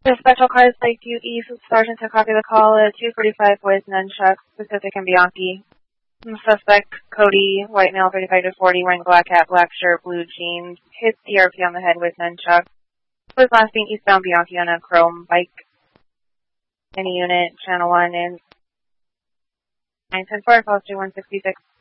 The special cars like duty, Sergeant to copy the call at 245 with nunchucks, Pacific and Bianchi. Suspect, Cody, white male, 35 to 40, wearing black hat, black shirt, blue jeans, hit DRP on the head with nunchucks. Was last seen eastbound Bianchi on a chrome bike. Any unit, channel 1 in 910-4, calls 166.